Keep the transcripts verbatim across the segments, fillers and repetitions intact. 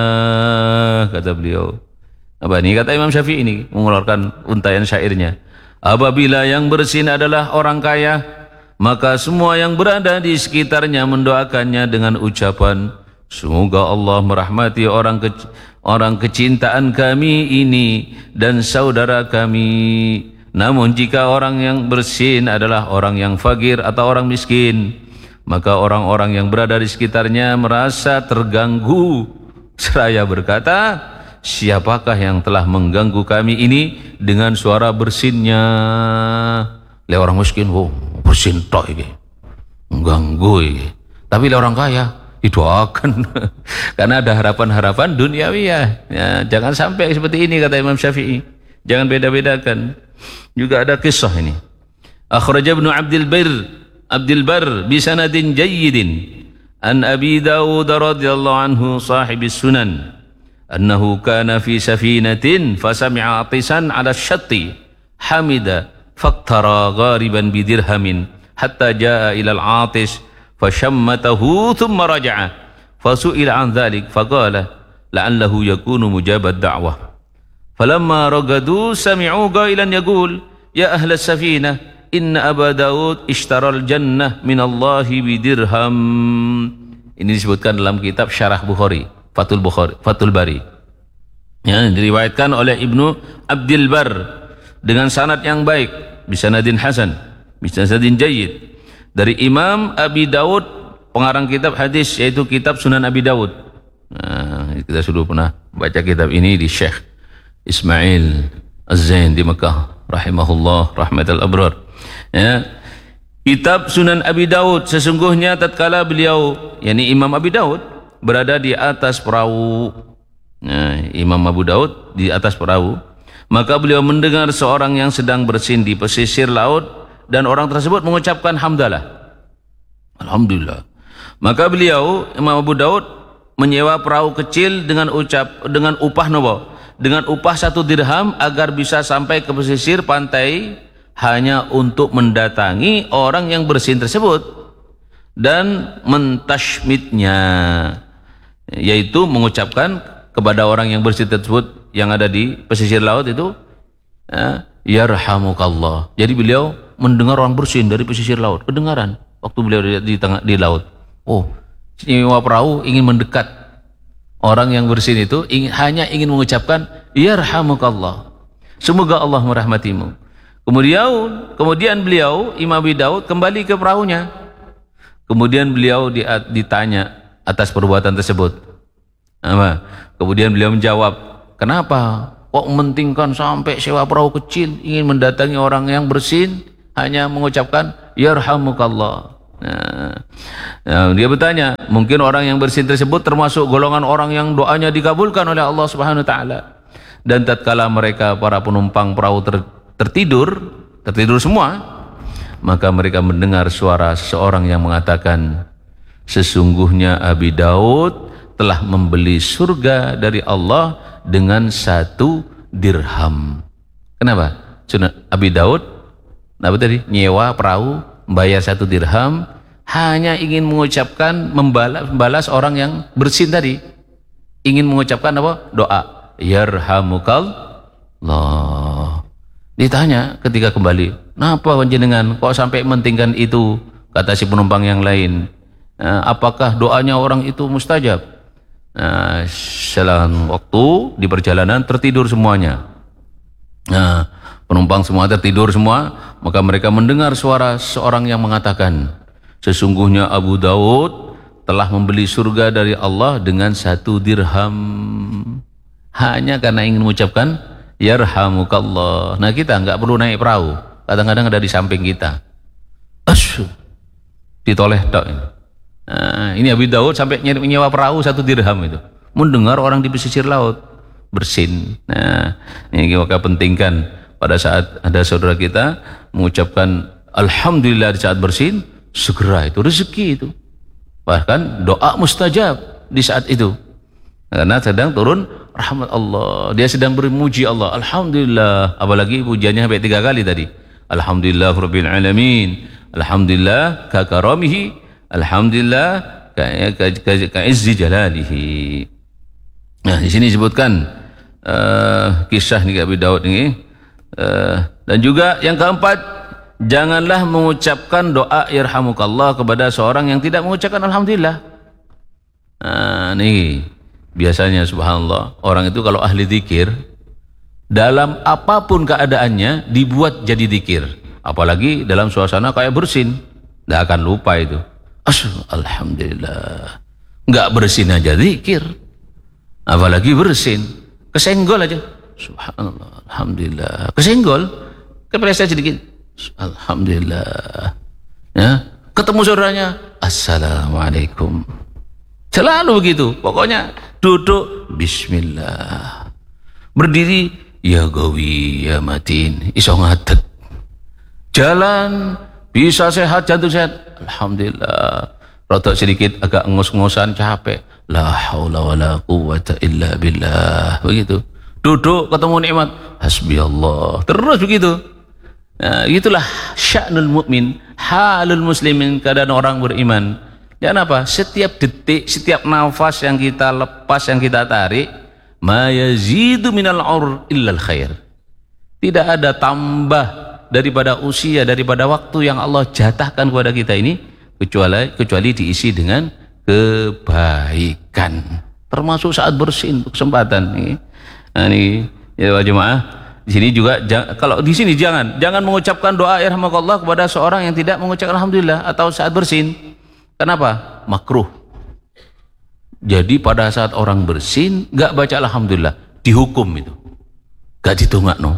kata beliau. Apa ini kata Imam Syafi'i ini mengeluarkan untaian syairnya. Apabila yang bersin adalah orang kaya, maka semua yang berada di sekitarnya mendoakannya dengan ucapan, semoga Allah merahmati orang ke, orang kecintaan kami ini dan saudara kami. Namun jika orang yang bersin adalah orang yang fakir atau orang miskin, maka orang-orang yang berada di sekitarnya merasa terganggu seraya berkata, siapakah yang telah mengganggu kami ini dengan suara bersinnya? Le orang miskin, oh bersin tok iki, mengganggu iki. Tapi le orang kaya didoakan karena ada harapan-harapan duniawi ya. Jangan sampai seperti ini kata Imam Syafi'i. Jangan beda-bedakan. Juga ada kisah ini. Akhraja Ibnu Abdul Bar Abdul Bar bi sanadin jayyidin an Abi Dawud radhiyallahu anhu sahibis sunan annahu kana fi safinatin fasami'a atisan 'ala syatti hamida faqtara ghariban bi dirhamin hatta jaa ila al-'atis fashammatahu thumma raja'a fasu'ila 'an dhalik faqala la'allahu yakunu mujabad da'wah. Falamma ragadu sami'u qailan yaqul ya ahla safinah inna Aba Daud ishtaral jannah minallahi bidirham. Ini disebutkan dalam kitab Syarah Bukhari, Fathul Bukhari, Fathul Bari. Ya, diriwayatkan oleh Ibnu Abdul Bar dengan sanad yang baik, bisanadin hasan, bisanadin jayyid dari Imam Abi Daud, pengarang kitab hadis yaitu kitab Sunan Abi Daud. Nah, kita sudah pernah baca kitab ini di Syekh Ismail Az-Zain di Mekah rahimahullah rahmatal abrar. Ya, kitab Sunan Abi Daud sesungguhnya tatkala beliau yakni Imam Abi Daud berada di atas perahu, nah, Imam Abu Daud di atas perahu, maka beliau mendengar seorang yang sedang bersin di pesisir laut dan orang tersebut mengucapkan hamdalah, alhamdulillah. Maka beliau Imam Abu Daud menyewa perahu kecil dengan ucap dengan upah nopo dengan upah satu dirham agar bisa sampai ke pesisir pantai hanya untuk mendatangi orang yang bersin tersebut dan mentashmitnya, yaitu mengucapkan kepada orang yang bersin tersebut yang ada di pesisir laut itu ya, yarhamukallah. Jadi beliau mendengar orang bersin dari pesisir laut, kedengaran waktu beliau di, di tengah di laut. Oh, nyewa perahu ingin mendekat orang yang bersin itu, ingin, hanya ingin mengucapkan yarhamukallah, semoga Allah merahmatimu. Kemudian kemudian beliau Imam Abi Daud kembali ke perahunya. Kemudian beliau ditanya atas perbuatan tersebut. Apa? Kemudian beliau menjawab, kenapa kok mementingkan sampai sewa perahu kecil, ingin mendatangi orang yang bersin hanya mengucapkan yarhamukallah. Nah, nah, dia bertanya, mungkin orang yang bersin tersebut termasuk golongan orang yang doanya dikabulkan oleh Allah Subhanahu wa taala. Dan tatkala mereka para penumpang perahu ter, tertidur, tertidur semua, maka mereka mendengar suara seseorang yang mengatakan, sesungguhnya Abi Daud telah membeli surga dari Allah dengan satu dirham. Kenapa? Abi Daud, apa tadi? Nyewa perahu, bayar satu dirham, hanya ingin mengucapkan membalas, membalas orang yang bersin tadi, ingin mengucapkan apa? Doa yarhamukallah. Ditanya ketika kembali, kenapa panjenengan kok sampai mementingkan itu? Kata si penumpang yang lain, apakah doanya orang itu mustajab? Nah, selang waktu di perjalanan tertidur semuanya. Nah, penumpang semua tertidur semua, maka mereka mendengar suara seorang yang mengatakan, sesungguhnya Abu Daud telah membeli surga dari Allah dengan satu dirham, hanya karena ingin mengucapkan yarhamukallah. Nah, kita nggak perlu naik perahu, kadang-kadang ada di samping kita, asyuh, ditoleh tok. Nah, ini Abu Daud sampai menyewa perahu satu dirham itu, mendengar orang di pesisir laut bersin. Nah, ini maka pentingkan pada saat ada saudara kita mengucapkan alhamdulillah di saat bersin, segera itu rezeki itu, bahkan doa mustajab di saat itu, karena sedang turun rahmat Allah, dia sedang bermuji Allah, alhamdulillah. Apalagi pujiannya sampai tiga kali tadi, alhamdulillah rabbil alamin, alhamdulillah ka karamihi, alhamdulillah ka izzi jalalihi. Nah, di sini disebutkan uh, kisah nih Abi Daud ini. Uh, dan juga yang keempat, janganlah mengucapkan doa yarhamukallah kepada seorang yang tidak mengucapkan alhamdulillah. Nah, nih biasanya subhanallah, orang itu kalau ahli zikir, dalam apapun keadaannya dibuat jadi zikir, apalagi dalam suasana kayak bersin, tidak akan lupa itu. Alhamdulillah, nggak bersin aja zikir, apalagi bersin, kesenggol aja, subhanallah, alhamdulillah, kesenggol, kepleset sedikit, alhamdulillah, ya, ketemu saudaranya, assalamualaikum, selalu begitu, pokoknya duduk, bismillah, berdiri, ya gawi, ya matin, iso ngadeg, jalan, bisa sehat, jantung sehat, alhamdulillah, rotok sedikit agak ngos-ngosan, capek, la haula wala quwwata illa billah, begitu, duduk ketemu nikmat, hasbi Allah, terus begitu. Nah, itulah sya'nul mukmin, halul muslimin, keadaan orang beriman. Dan apa? Setiap detik, setiap nafas yang kita lepas, yang kita tarik, ma yazidu minal ur illal khair. Tidak ada tambah daripada usia, daripada waktu yang Allah jatahkan kepada kita ini, kecuali kecuali diisi dengan kebaikan, termasuk saat bersin, kesempatan ini. Nah, ini ya jemaah, di sini juga kalau di sini jangan jangan mengucapkan doa yarhamukallah kepada seorang yang tidak mengucapkan alhamdulillah atau saat bersin. Kenapa? Makruh. Jadi pada saat orang bersin nggak baca alhamdulillah, dihukum itu, nggak ditunggak no.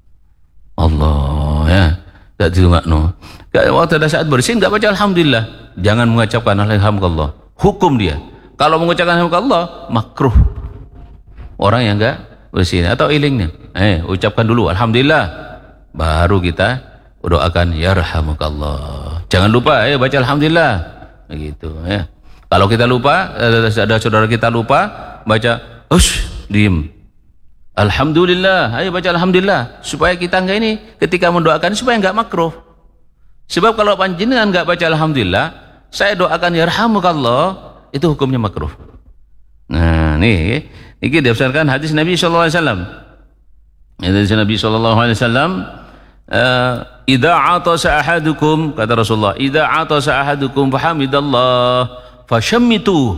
Allah ya, nggak ditunggak no. Waktu ada saat bersin nggak baca alhamdulillah, jangan mengucapkan alhamdulillah, hukum dia. Kalau mengucapkan alhamdulillah makruh. Orang yang nggak bersin atau ilingnya, eh ucapkan dulu alhamdulillah, baru kita doakan yarhamukallah. Jangan lupa eh baca alhamdulillah, begitu ya. Kalau kita lupa, ada, ada saudara kita lupa baca, ush, diem, alhamdulillah, ayo baca alhamdulillah, supaya kita enggak ini ketika mendoakan supaya enggak makruh. Sebab kalau panjenengan enggak baca alhamdulillah, saya doakan yarhamukallah, itu hukumnya makruh. Nah, nih, ini didasarkan hadis Nabi sallallahu alaihi wasallam. Hadis Nabi sallallahu alaihi wasallam, idza atasa ahadukum, kata Rasulullah, idza atasa ahadukum fahamidallah fashammitu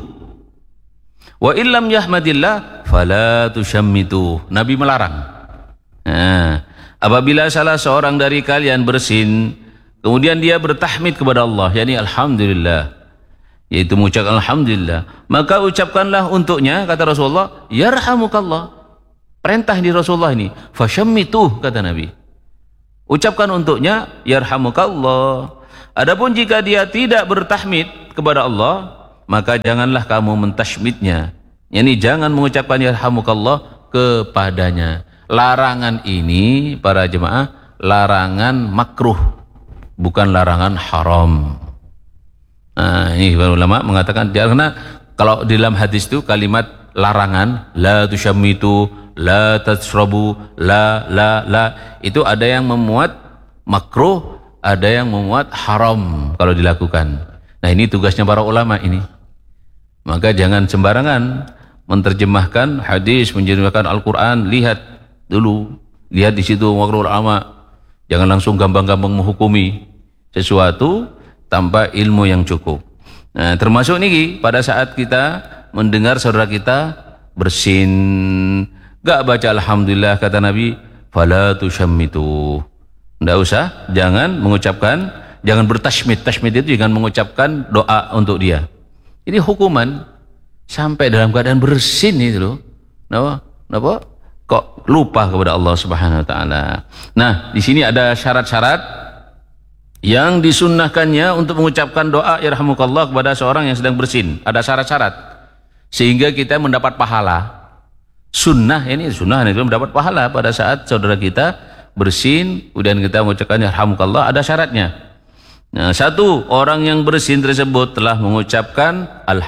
wa illam yahmadillah fala tushammitu. Nabi melarang. Nah, apabila salah seorang dari kalian bersin kemudian dia bertahmid kepada Allah, yakni alhamdulillah, yaitu mengucapkan alhamdulillah, maka ucapkanlah untuknya, kata Rasulullah, yarhamukallah. Perintah di Rasulullah ini, fashammitu, kata Nabi, ucapkan untuknya yarhamukallah. Adapun jika dia tidak bertahmid kepada Allah, maka janganlah kamu mentashmidnya, yakni jangan mengucapkan yarhamukallah kepadanya. Larangan ini para jemaah, larangan makruh, bukan larangan haram. Nah, ini para ulama mengatakan, karena kalau di dalam hadis itu kalimat larangan, la tusyammitu, la tashrabu, la la la, itu ada yang memuat makruh, ada yang memuat haram kalau dilakukan. Nah, ini tugasnya para ulama ini. Maka jangan sembarangan menerjemahkan hadis, menerjemahkan Al-Quran. Lihat dulu, lihat di situ wakil ulama. Jangan langsung gampang-gampang menghukumi sesuatu tanpa ilmu yang cukup. Nah, termasuk ini pada saat kita mendengar saudara kita bersin, gak baca alhamdulillah, kata Nabi, fala tusyammitu. Nggak usah, jangan mengucapkan, jangan bertashmid. Tashmid itu jangan mengucapkan doa untuk dia. Ini hukuman sampai dalam keadaan bersin itu loh. Kenapa? Kenapa? Kok lupa kepada Allah Subhanahu wa taala. Nah, di sini ada syarat-syarat yang disunnahkannya untuk mengucapkan doa yarhamukallah kepada seorang yang sedang bersin. Ada syarat-syarat sehingga kita mendapat pahala. Sunnah ini sunnah itu mendapat pahala pada saat saudara kita bersin, kemudian kita mengucapkan yarhamukallah, ada syaratnya. Nah, satu, orang yang bersin tersebut telah mengucapkan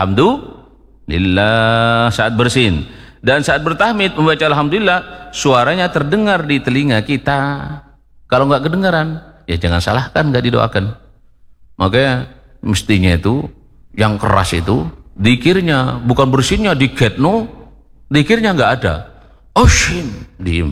alhamdulillah saat bersin, dan saat bertahmid membaca alhamdulillah suaranya terdengar di telinga kita. Kalau nggak kedengaran, ya jangan salahkan, nggak didoakan. Makanya mestinya itu yang keras itu dikirnya, bukan bersinnya diget no, Zikirnya nggak ada. Ashim, diem.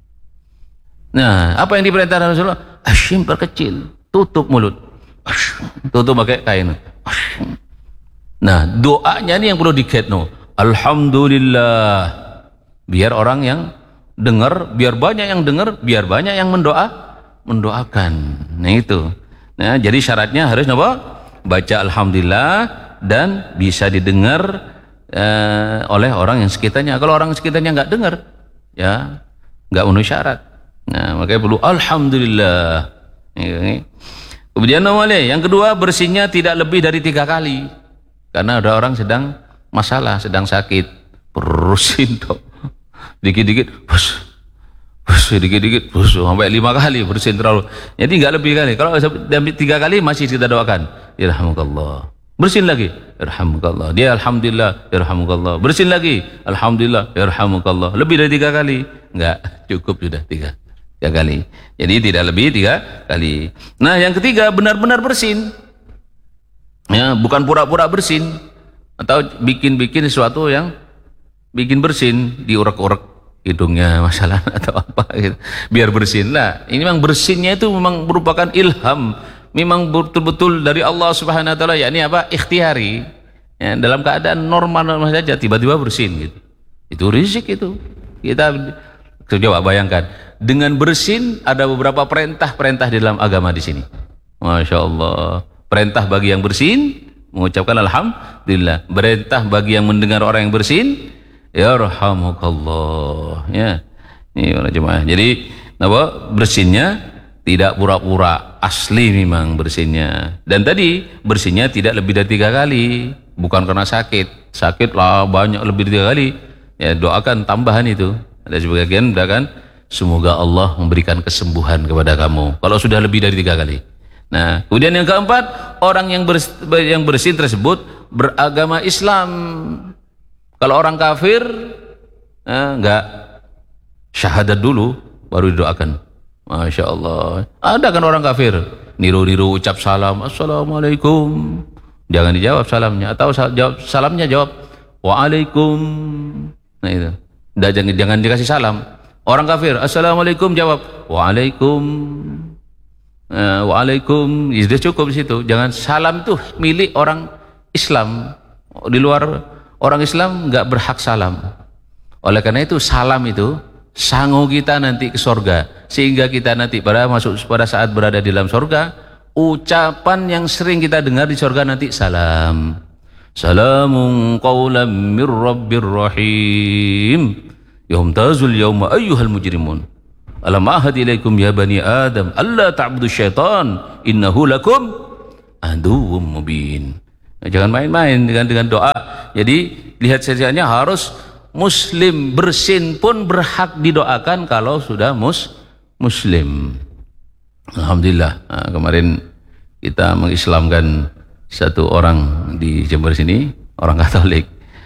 Nah, apa yang diperintahkan Rasulullah? Ashim, perkecil, tutup mulut. Ashim, tutup pakai kain. Ashim. Nah, doanya ini yang perlu diketno. Alhamdulillah. Biar orang yang dengar, biar banyak yang dengar, biar banyak yang mendoa, mendoakan. Nah itu. Nah, jadi syaratnya harus apa? Baca alhamdulillah dan bisa didengar uh, oleh orang yang sekitarnya. Kalau orang sekitarnya nggak dengar, ya nggak memenuhi syarat. Nah, makanya perlu alhamdulillah. Kemudian nomornya, yang kedua, bersihnya tidak lebih dari tiga kali. Karena ada orang sedang masalah, sedang sakit, bersin toh. Dikit-dikit, bus, bus, dikit-dikit, bus, sampai lima kali bersin terlalu. Jadi nggak lebih kali. Kalau tiga kali masih kita doakan, yarhamukallah. Bersin lagi, yarhamukallah. Dia alhamdulillah, yarhamukallah. Bersin lagi, alhamdulillah, yarhamukallah. Lebih dari tiga kali, nggak cukup sudah tiga, tiga kali. Jadi tidak lebih tiga kali. Nah, yang ketiga, benar-benar bersin. Ya, bukan pura-pura bersin atau bikin-bikin sesuatu yang bikin bersin, diurek-urek hidungnya masalah atau apa gitu. Biar bersin lah. Ini memang bersinnya itu memang merupakan ilham, memang betul-betul dari Allah Subhanahu wa taala, yakni apa? Ikhtiari. Ya, dalam keadaan normal-normal saja tiba-tiba bersin gitu. Itu rezeki itu. Kita coba bayangkan, dengan bersin ada beberapa perintah-perintah di dalam agama di sini. Masya Allah. Perintah bagi yang bersin mengucapkan alhamdulillah. Perintah bagi yang mendengar orang yang bersin, yarhamukallah. Ya, ini para jemaah. Jadi apa? Bersinnya tidak pura-pura, asli memang bersinnya. Dan tadi bersinnya tidak lebih dari tiga kali, bukan karena sakit. Sakit lah banyak lebih dari tiga kali. Ya, doakan tambahan itu. Ada sebagian doakan, semoga Allah memberikan kesembuhan kepada kamu. Kalau sudah lebih dari tiga kali. Nah, kemudian yang keempat, orang yang bers yang bersin tersebut beragama Islam. Kalau orang kafir, eh, enggak syahadat dulu baru didoakan. Masya Allah. Ada kan orang kafir niru-niru ucap salam, assalamualaikum, jangan dijawab salamnya, atau sal jawab salamnya jawab waalaikum. Nah itu, Nggak, jangan, jangan dikasih salam. Orang kafir assalamualaikum jawab waalaikum. Uh, waalaikum, sudah cukup di situ. Jangan, salam itu milik orang Islam. Di luar orang Islam nggak berhak salam. Oleh karena itu salam itu sangu kita nanti ke sorga, sehingga kita nanti pada masuk pada saat berada di dalam sorga, ucapan yang sering kita dengar di sorga nanti salam. Salamun qawlan mir rabbir rahim. Yumtazul yawma ayyuhal mujrimun. Alam ahad ilaikum ya bani Adam alla ta'budu syaitan innahu lakum aduwwum mubin. Nah, jangan main-main dengan dengan doa. Jadi lihat sajaannya harus muslim, bersin pun berhak didoakan kalau sudah mus muslim. Alhamdulillah. Nah, kemarin kita mengislamkan satu orang di Jember sini, orang Katolik.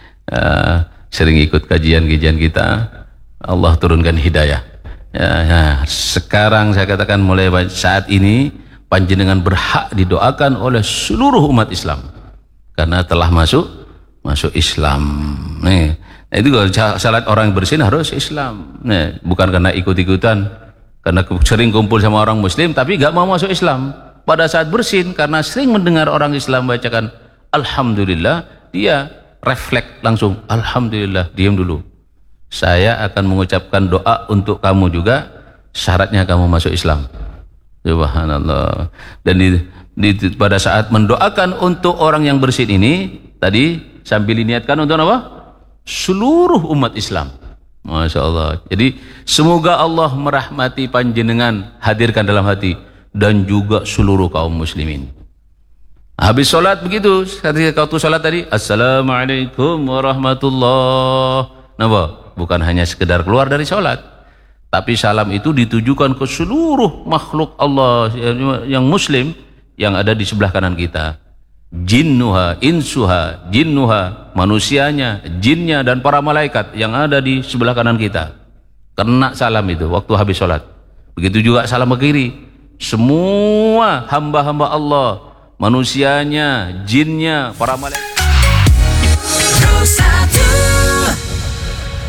Uh, sering ikut kajian-kajian kita. Allah turunkan hidayah. Ya, ya, sekarang saya katakan mulai saat ini panjenengan berhak didoakan oleh seluruh umat Islam karena telah masuk masuk Islam. Nih, nah itu kalau syarat orang yang bersin harus Islam. Nih, bukan karena ikut-ikutan, karena sering kumpul sama orang Muslim tapi gak mau masuk Islam. Pada saat bersin karena sering mendengar orang Islam bacakan alhamdulillah, dia refleks langsung alhamdulillah, diam dulu. Saya akan mengucapkan doa untuk kamu juga, syaratnya kamu masuk Islam. Subhanallah. Dan di, di, pada saat mendoakan untuk orang yang bersin ini tadi sambil diniatkan untuk apa? Seluruh umat Islam. Masya Allah. Jadi semoga Allah merahmati panjenengan, hadirkan dalam hati, dan juga seluruh kaum muslimin. Habis sholat begitu, ketika kau sholat tadi, assalamualaikum warahmatullahi wabarakatuh. Bukan hanya sekedar keluar dari sholat, tapi salam itu ditujukan ke seluruh makhluk Allah yang muslim yang ada di sebelah kanan kita. Jinnuha, insuha, jinnuha, manusianya, jinnya, dan para malaikat yang ada di sebelah kanan kita. Kena salam itu waktu habis sholat. Begitu juga salam ke kiri. Semua hamba-hamba Allah, manusianya, jinnya, para malaikat.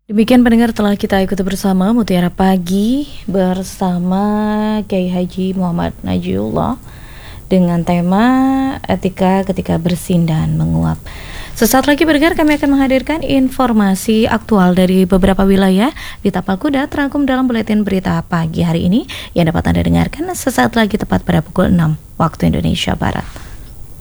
Demikian pendengar, telah kita ikuti bersama Mutiara Pagi bersama Kiai Haji Muhammad Najiullah dengan tema etika ketika bersin dan menguap. Sesaat lagi pendengar, kami akan menghadirkan informasi aktual dari beberapa wilayah di Tapal Kuda terangkum dalam buletin berita pagi hari ini yang dapat Anda dengarkan sesaat lagi tepat pada pukul enam waktu Indonesia Barat.